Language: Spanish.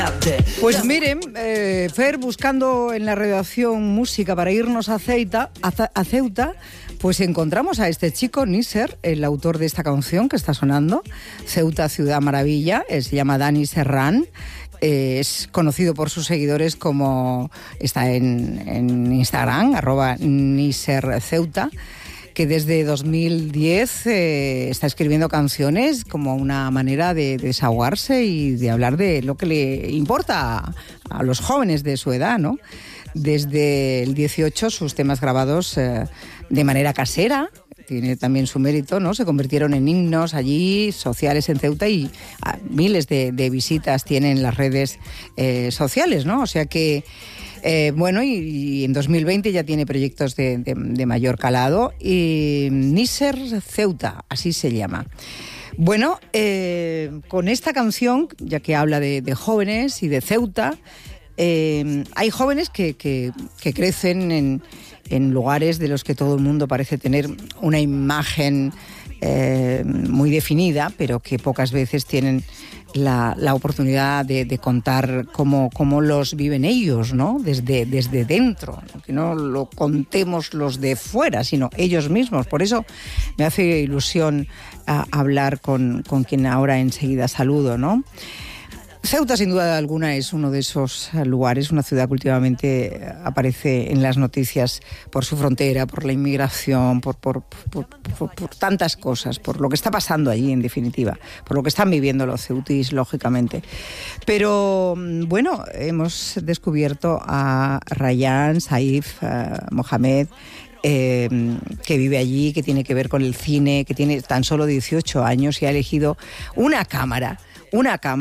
Pues miren, Fer, buscando en la redacción música para irnos a Ceuta, pues encontramos a este chico, Nisser, el autor de esta canción que está sonando, Ceuta, Ciudad Maravilla, se llama Dani Serrán. Es conocido por sus seguidores como, está en Instagram, @NisserCeuta, que desde 2010 está escribiendo canciones como una manera de desahogarse y de hablar de lo que le importa a los jóvenes de su edad, ¿no? Desde el 18 sus temas grabados de manera casera, tiene también su mérito, ¿no? Se convirtieron en himnos allí, sociales en Ceuta, y miles de visitas tienen las redes sociales, ¿no? O sea que, bueno, y en 2020 ya tiene proyectos de mayor calado, y Nisser Ceuta, así se llama. Bueno, con esta canción, ya que habla de jóvenes y de Ceuta, hay jóvenes que crecen en lugares de los que todo el mundo parece tener una imagen muy definida, pero que pocas veces tienen la oportunidad de contar cómo los viven ellos, ¿no? Desde dentro, que no lo contemos los de fuera, sino ellos mismos. Por eso me hace ilusión hablar con quien ahora enseguida saludo, ¿no? Ceuta, sin duda alguna, es uno de esos lugares, una ciudad que últimamente aparece en las noticias por su frontera, por la inmigración, por tantas cosas, por lo que está pasando allí, en definitiva, por lo que están viviendo los ceutíes, lógicamente. Pero, bueno, hemos descubierto a Rayyan Saif Mohamed, que vive allí, que tiene que ver con el cine, que tiene tan solo 18 años y ha elegido una cámara